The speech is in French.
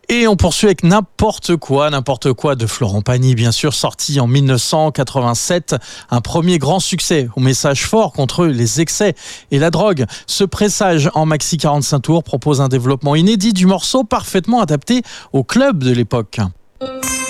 Et on poursuit avec n'importe quoi de Florent Pagny, bien sûr, sorti en 1987. Un premier grand succès au message fort contre les excès et la drogue. Ce pressage en maxi 45 tours propose un développement inédit du morceau parfaitement adapté au club de l'époque.